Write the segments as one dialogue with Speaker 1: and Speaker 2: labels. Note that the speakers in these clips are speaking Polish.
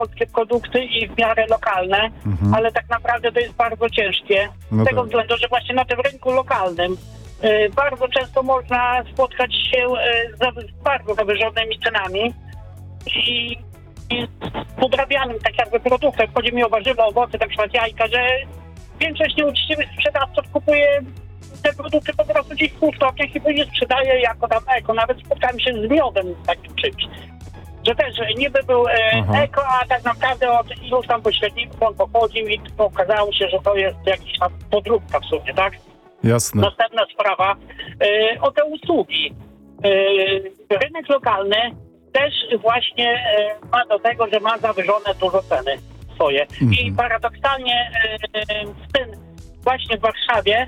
Speaker 1: polskie produkty i w miarę lokalne, ale tak naprawdę to jest bardzo ciężkie.
Speaker 2: No
Speaker 1: Z tego
Speaker 2: tak.
Speaker 1: względu, że właśnie na tym rynku lokalnym bardzo często można spotkać się z bardzo zawyżonymi cenami i podrabianym tak jakby produktem. Chodzi mi o warzywa, owoce, na przykład jajka, że większość nieuczciwych sprzedawców kupuje te produkty po prostu gdzieś w półstokach i później sprzedaje jako tam eko. Nawet spotkałem się z miodem takim czymś. Że też niby był eko, a tak naprawdę od iluś tam pośredników on pochodził i okazało się, że to jest jakiś tam podróbka w sumie, tak?
Speaker 2: Jasne.
Speaker 1: Następna sprawa, o te usługi. Rynek lokalny też właśnie ma do tego, że ma zawyżone dużo ceny swoje. I paradoksalnie w tym właśnie w Warszawie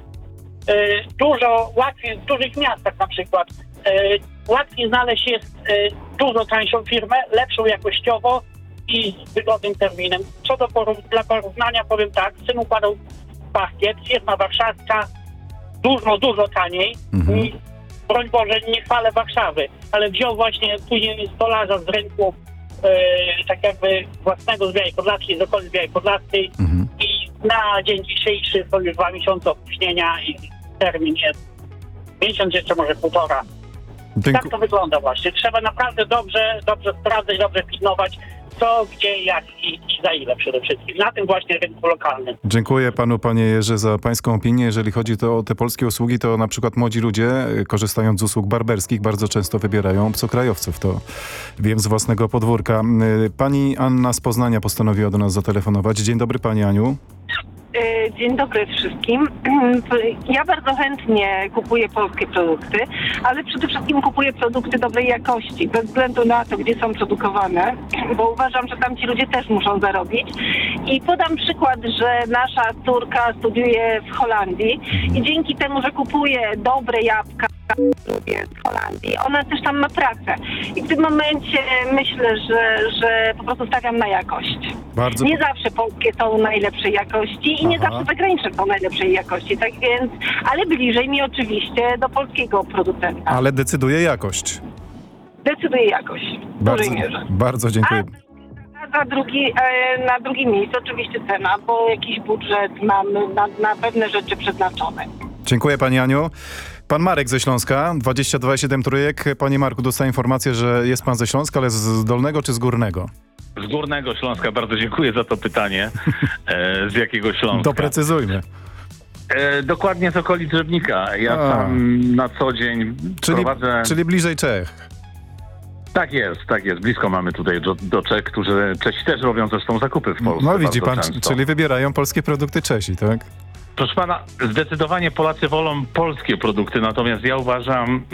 Speaker 1: dużo łatwiej, w dużych miastach na przykład, łatwiej znaleźć jest dużo tańszą firmę, lepszą jakościowo i z wygodnym terminem. Co do dla porównania powiem tak, syn układał parkiet, firma warszawska, dużo taniej. I, broń Boże, nie chwalę Warszawy, ale wziął właśnie później stolarza z rynku tak jakby własnego z Białej Podlaskiej, z okolic Białej Podlaskiej i na dzień dzisiejszy to już 2 miesiące opóźnienia i termin jest miesiąc, jeszcze może 1,5. Tak to wygląda właśnie. Trzeba naprawdę dobrze sprawdzać, dobrze pilnować co, gdzie, jak i za ile przede wszystkim. Na tym właśnie rynku lokalnym.
Speaker 2: Dziękuję panu, panie Jerzy, za pańską opinię. Jeżeli chodzi o te polskie usługi, to na przykład młodzi ludzie, korzystając z usług barberskich, bardzo często wybierają obcokrajowców. To wiem z własnego podwórka. Pani Anna z Poznania postanowiła do nas zatelefonować. Dzień dobry, pani Aniu.
Speaker 3: Dzień dobry wszystkim. Ja bardzo chętnie kupuję polskie produkty, ale przede wszystkim kupuję produkty dobrej jakości, bez względu na to, gdzie są produkowane, bo uważam, że tam ci ludzie też muszą zarobić. I podam przykład, że nasza córka studiuje w Holandii i dzięki temu, że kupuje dobre jabłka z Holandii, ona też tam ma pracę. I w tym momencie myślę, że po prostu stawiam na jakość.
Speaker 2: Bardzo...
Speaker 3: Nie zawsze polskie są najlepszej jakości i nie zawsze zagraniczne są najlepszej jakości, tak więc, ale bliżej mi oczywiście do polskiego producenta.
Speaker 2: Ale decyduje jakość.
Speaker 3: Decyduje jakość w dużej mierze.
Speaker 2: Bardzo dziękuję.
Speaker 3: Na drugim miejscu oczywiście cena, bo jakiś budżet mamy na pewne rzeczy przeznaczone.
Speaker 2: Dziękuję pani Aniu. Pan Marek ze Śląska, 22,7 trójek. Panie Marku, dostaję informację, że jest pan ze Śląska, ale z Dolnego czy z Górnego?
Speaker 4: Z Górnego Śląska. Bardzo dziękuję za to pytanie. Z jakiego Śląska?
Speaker 2: Doprecyzujmy.
Speaker 4: Dokładnie z okolic Żebnika. Ja tam na co dzień prowadzę...
Speaker 2: Czyli bliżej Czech.
Speaker 4: Tak jest. Blisko mamy tutaj do Czech, Czesi też robią zresztą zakupy w Polsce.
Speaker 2: No widzi pan,
Speaker 4: często.
Speaker 2: czyli wybierają polskie produkty Czesi, tak?
Speaker 4: Proszę pana, zdecydowanie Polacy wolą polskie produkty, natomiast ja uważam,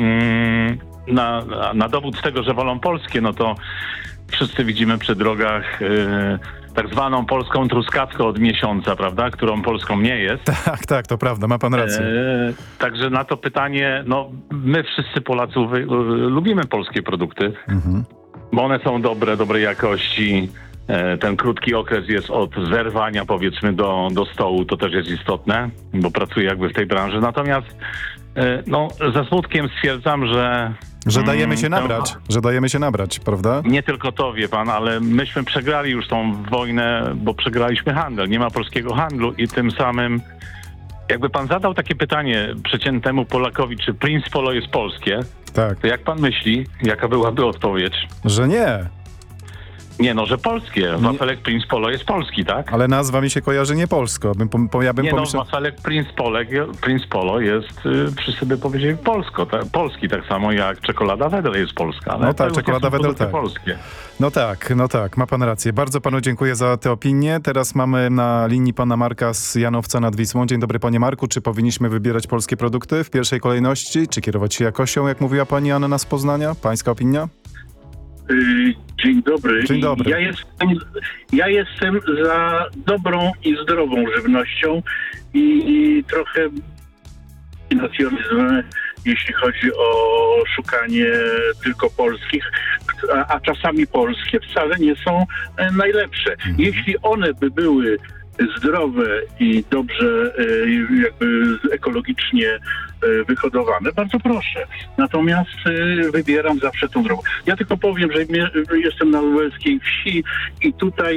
Speaker 4: na dowód tego, że wolą polskie, no to wszyscy widzimy przy drogach tak zwaną polską truskawkę od miesiąca, prawda, którą polską nie jest.
Speaker 2: Tak, to prawda, ma pan rację.
Speaker 4: Także na to pytanie, no my wszyscy Polacy lubimy polskie produkty, bo one są dobrej jakości. Ten krótki okres jest od zerwania, powiedzmy, do stołu, to też jest istotne, bo pracuję jakby w tej branży. Natomiast ze smutkiem stwierdzam,
Speaker 2: że dajemy się nabrać, prawda?
Speaker 4: Nie tylko to, wie pan, ale myśmy przegrali już tą wojnę, bo przegraliśmy handel. Nie ma polskiego handlu i tym samym jakby pan zadał takie pytanie przeciętnemu Polakowi, czy Prince Polo jest polskie,
Speaker 2: tak.
Speaker 4: To jak pan myśli, jaka byłaby odpowiedź?
Speaker 2: Że nie.
Speaker 4: Nie, że polskie. Wafelek Prince Polo jest polski, tak?
Speaker 2: Ale nazwa mi się kojarzy nie polsko. Ja bym pomyślał...
Speaker 4: wafelek Prince Polo jest, wszyscy by powiedzieli polski, tak samo jak czekolada Wedel jest polska. Ale
Speaker 2: czekolada Wedel tak.
Speaker 4: Polskie.
Speaker 2: No tak, ma pan rację. Bardzo panu dziękuję za tę opinię. Teraz mamy na linii pana Marka z Janowca nad Wisłą. Dzień dobry, panie Marku. Czy powinniśmy wybierać polskie produkty w pierwszej kolejności? Czy kierować się jakością, jak mówiła pani Anna z Poznania? Pańska opinia?
Speaker 5: Dzień dobry.
Speaker 2: Dzień dobry.
Speaker 5: Ja jestem za dobrą i zdrową żywnością i trochę nacjonalizm, jeśli chodzi o szukanie tylko polskich, a czasami polskie wcale nie są najlepsze. Jeśli one by były zdrowe i dobrze jakby ekologicznie wyhodowane, bardzo proszę. Natomiast wybieram zawsze tą drogą. Ja tylko powiem, że jestem na lubelskiej wsi i tutaj